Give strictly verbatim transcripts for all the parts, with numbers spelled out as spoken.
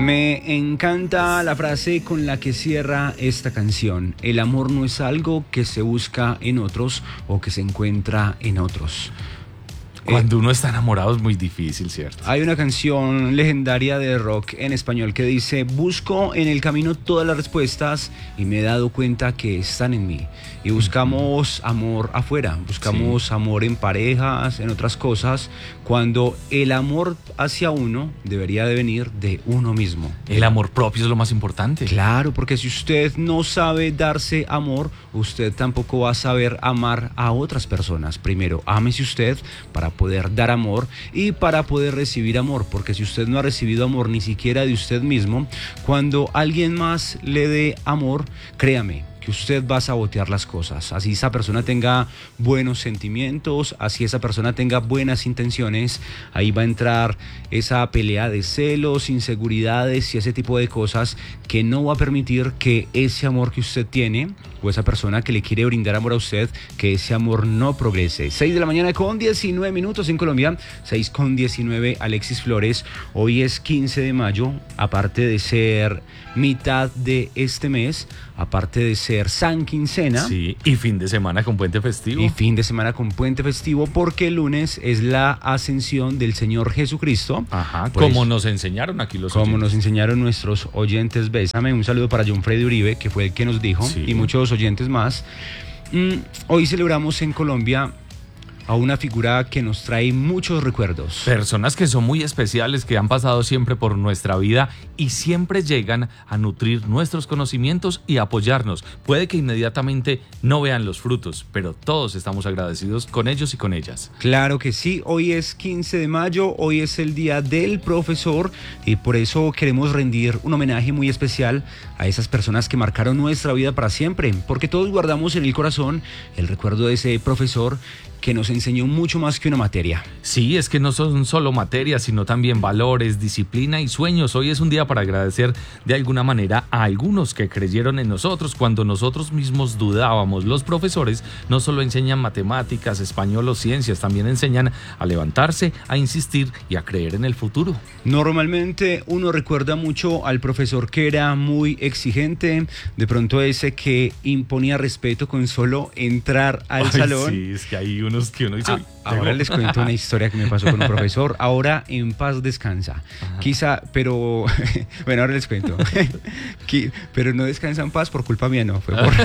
Me encanta la frase con la que cierra esta canción. El amor no es algo que se busca en otros o que se encuentra en otros. Cuando uno está enamorado es muy difícil, ¿cierto? Hay una canción legendaria de rock en español que dice: busco en el camino todas las respuestas y me he dado cuenta que están en mí. Y buscamos amor afuera, buscamos sí. amor en parejas, en otras cosas, cuando el amor hacia uno debería de venir de uno mismo. El amor propio es lo más importante. Claro, porque si usted no sabe darse amor, usted tampoco va a saber amar a otras personas. Primero, ámese usted para poder dar amor y para poder recibir amor, porque si usted no ha recibido amor ni siquiera de usted mismo, cuando alguien más le dé amor, créame que usted va a sabotear las cosas. Así esa persona tenga buenos sentimientos, así esa persona tenga buenas intenciones, ahí va a entrar esa pelea de celos, inseguridades y ese tipo de cosas que no va a permitir que ese amor que usted tiene o esa persona que le quiere brindar amor a usted, que ese amor no progrese. seis de la mañana con diecinueve minutos en Colombia, seis con diecinueve. Alexis Flores, hoy es quince de mayo, aparte de ser mitad de este mes, aparte de ser San Quincena. Sí, y fin de semana con puente festivo. Y fin de semana con puente festivo, porque el lunes es la ascensión del Señor Jesucristo. Ajá, pues, como nos enseñaron aquí los Como oyentes. nos enseñaron nuestros oyentes. Bésame, un saludo para John Freddy Uribe, que fue el que nos dijo, sí. y muchos oyentes más. Mm, hoy celebramos en Colombia a una figura que nos trae muchos recuerdos. Personas que son muy especiales, que han pasado siempre por nuestra vida y siempre llegan a nutrir nuestros conocimientos y apoyarnos. Puede que inmediatamente no vean los frutos, pero todos estamos agradecidos con ellos y con ellas. Claro que sí, hoy es quince de mayo, hoy es el día del profesor y por eso queremos rendir un homenaje muy especial a esas personas que marcaron nuestra vida para siempre, porque todos guardamos en el corazón el recuerdo de ese profesor que nos enseñó mucho más que una materia. Sí, es que no son solo materias, sino también valores, disciplina y sueños. Hoy es un día para agradecer de alguna manera a algunos que creyeron en nosotros cuando nosotros mismos dudábamos. Los profesores no solo enseñan matemáticas, español o ciencias, también enseñan a levantarse, a insistir y a creer en el futuro. Normalmente uno recuerda mucho al profesor que era muy exigente, de pronto ese que imponía respeto con solo entrar al Ay, salón. Sí, es que hay unos que uno dice... Ah, ahora les cuento una historia que me pasó con un profesor. Ahora en paz descansa. Ajá. Quizá, pero... Bueno, ahora les cuento. Pero no descansa en paz por culpa mía, no. Fue por...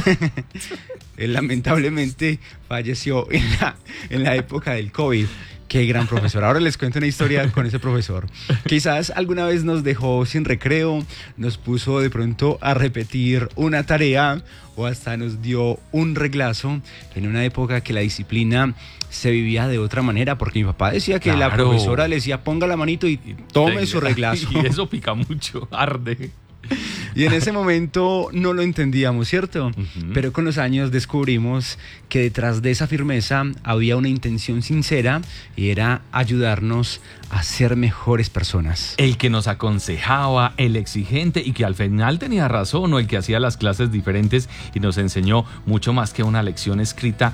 Él lamentablemente falleció en la, en la época del COVID. Qué gran profesor. Ahora les cuento una historia con ese profesor. Quizás alguna vez nos dejó sin recreo, nos puso de pronto a repetir una tarea o hasta nos dio un reglazo en una época que la disciplina se vivía de otra manera, porque mi papá decía que claro. la profesora le decía ponga la manito y tome su reglazo. Y eso pica mucho, arde. Y en ese momento no lo entendíamos, ¿cierto? Uh-huh. Pero con los años descubrimos que detrás de esa firmeza había una intención sincera y era ayudarnos a ser mejores personas. El que nos aconsejaba, el exigente y que al final tenía razón, o el que hacía las clases diferentes y nos enseñó mucho más que una lección escrita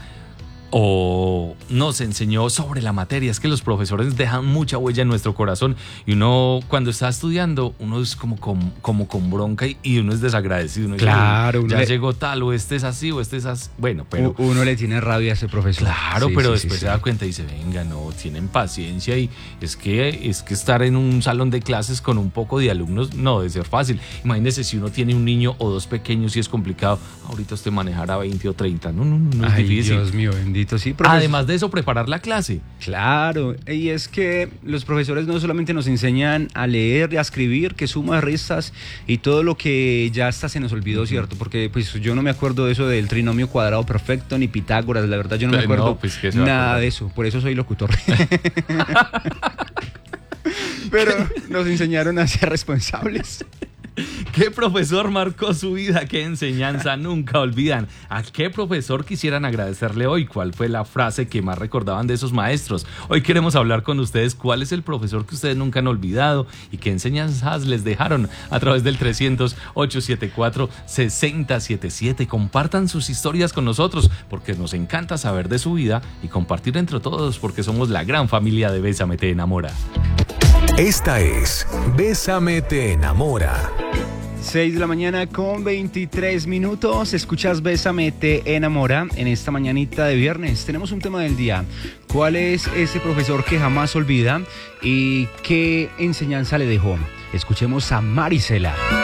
o nos enseñó sobre la materia. Es que los profesores dejan mucha huella en nuestro corazón y uno cuando está estudiando uno es como con, como con bronca y, y uno es desagradecido. Uno claro. Dice, ya le... llegó tal o este es así o este es así. Bueno, pero... Uno le tiene rabia a ese profesor. Claro, sí, pero sí, después sí, se sí. da cuenta y dice, venga, no, tienen paciencia y es que, es que estar en un salón de clases con un poco de alumnos no debe ser fácil. Imagínese si uno tiene un niño o dos pequeños y es complicado. Ahorita usted manejará veinte o treinta. No, no, no, no es Ay, difícil. Dios mío, bendito, sí. Profesor. Además de eso, preparar la clase. Claro, y es que los profesores no solamente nos enseñan a leer y a escribir, que sumas, restas y todo lo que ya hasta se nos olvidó, uh-huh. ¿cierto? Porque pues yo no me acuerdo de eso del trinomio cuadrado perfecto, ni Pitágoras, la verdad yo no me acuerdo no, pues, nada de eso, por eso soy locutor. Pero nos enseñaron a ser responsables. ¿Qué profesor marcó su vida? ¿Qué enseñanza nunca olvidan? ¿A qué profesor quisieran agradecerle hoy? ¿Cuál fue la frase que más recordaban de esos maestros? Hoy queremos hablar con ustedes cuál es el profesor que ustedes nunca han olvidado y qué enseñanzas les dejaron a través del trescientos, ochocientos setenta y cuatro, sesenta setenta y siete. Compartan sus historias con nosotros porque nos encanta saber de su vida y compartir entre todos porque somos la gran familia de Bésame Te Enamora. Esta es Bésame te enamora. seis de la mañana con veintitrés minutos. Escuchas Bésame te enamora en esta mañanita de viernes. Tenemos un tema del día. ¿Cuál es ese profesor que jamás olvida y qué enseñanza le dejó? Escuchemos a Marisela.